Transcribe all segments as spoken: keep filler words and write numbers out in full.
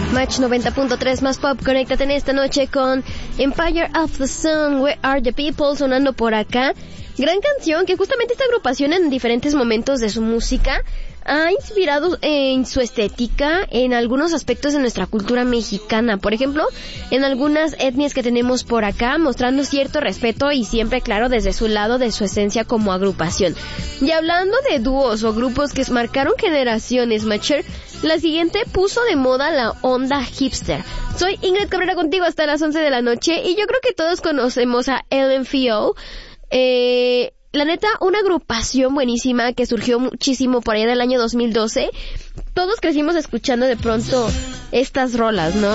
Match noventa punto tres más pop, conéctate en esta noche con Empire of the Sun, Where Are the People, sonando por acá. Gran canción que justamente esta agrupación en diferentes momentos de su música ha inspirado en su estética en algunos aspectos de nuestra cultura mexicana. Por ejemplo, en algunas etnias que tenemos por acá, mostrando cierto respeto y siempre, claro, desde su lado, de su esencia como agrupación. Y hablando de dúos o grupos que marcaron generaciones, Matcher, la siguiente puso de moda la onda hipster. Soy Ingrid Cabrera contigo hasta las once de la noche y yo creo que todos conocemos a L M F A O. Eh... La neta, una agrupación buenísima que surgió muchísimo por allá del año dos mil doce. Todos crecimos escuchando de pronto estas rolas, ¿no?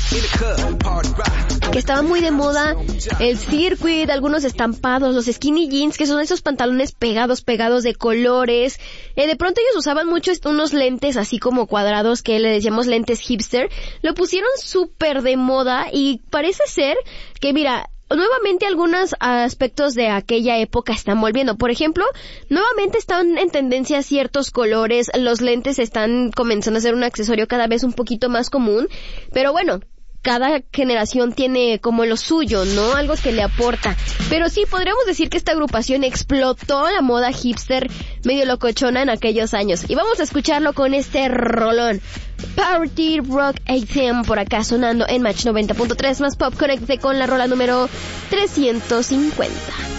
Que estaba muy de moda el circuit, algunos estampados, los skinny jeans, que son esos pantalones pegados, pegados de colores. Eh, de pronto ellos usaban mucho unos lentes así como cuadrados que le decíamos lentes hipster. Lo pusieron súper de moda y parece ser que, mira, nuevamente algunos aspectos de aquella época están volviendo. Por ejemplo, nuevamente están en tendencia ciertos colores, los lentes están comenzando a ser un accesorio cada vez un poquito más común, pero bueno, cada generación tiene como lo suyo, ¿no? Algo que le aporta. Pero sí, podríamos decir que esta agrupación explotó la moda hipster medio locochona en aquellos años. Y vamos a escucharlo con este rolón. Party Rock Anthem por acá sonando en Match noventa punto tres más pop. Conecte con la rola número trescientos cincuenta.